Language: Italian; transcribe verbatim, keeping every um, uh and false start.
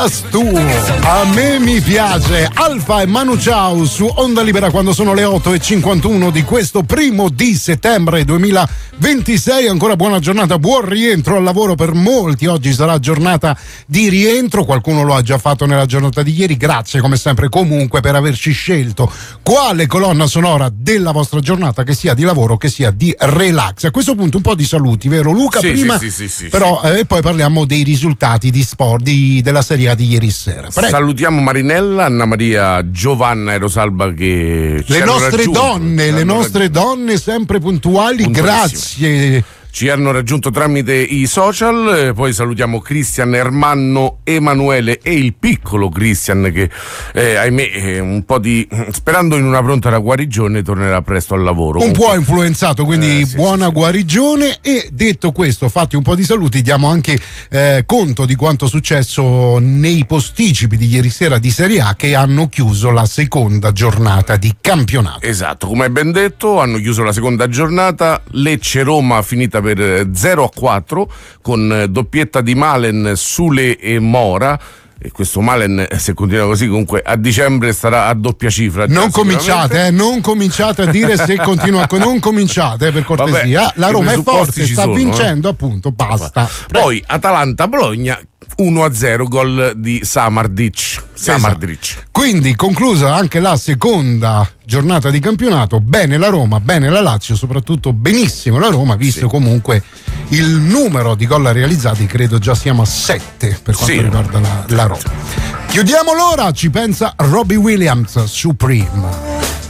Just tu, a me mi piace. Alfa e Manu Chao su Onda Libera quando sono le otto e cinquantuno di questo primo di settembre duemilaventisei. Ancora buona giornata, buon rientro al lavoro per molti. Oggi sarà giornata di rientro, qualcuno lo ha già fatto nella giornata di ieri. Grazie come sempre comunque per averci scelto quale colonna sonora della vostra giornata, che sia di lavoro che sia di relax. A questo punto un po' di saluti, vero Luca? Sì, Prima sì, sì, sì, sì, però sì. Eh, poi parliamo dei risultati di sport di, della Serie A di ieri sera. Prego. Salutiamo Marinella, Anna Maria, Giovanna e Rosalba che le nostre raggiunto, donne, le nostre raggiunto. donne sempre puntuali, grazie. Ci hanno raggiunto tramite i social. Poi salutiamo Cristian, Ermanno, Emanuele e il piccolo Cristian che eh, ahimè eh, un po' di sperando in una pronta guarigione tornerà presto al lavoro. Un po' influenzato, quindi eh, sì, buona sì, sì. guarigione. E detto questo, fatti un po' di saluti, diamo anche eh, conto di quanto successo nei posticipi di ieri sera di Serie A che hanno chiuso la seconda giornata di campionato. Esatto, come hai ben detto, hanno chiuso la seconda giornata. Lecce-Roma finita per zero a quattro con doppietta di Malen, Sule e Mora. E questo Malen, se continua così, comunque a dicembre starà a doppia cifra. Non cominciate, eh, non cominciate a dire se continua, non cominciate, per cortesia. Vabbè, la Roma è forte, sta sono, vincendo, eh? appunto, basta. Poi Atalanta-Bologna uno a zero, gol di Samardic. Samardic. Esatto. Quindi conclusa anche la seconda giornata di campionato. Bene la Roma, bene la Lazio, soprattutto benissimo la Roma, visto sì. comunque il numero di gol realizzati, credo già siamo a sette per quanto sì. riguarda la, la Roma. Chiudiamo l'ora, ci pensa Robbie Williams, Supreme.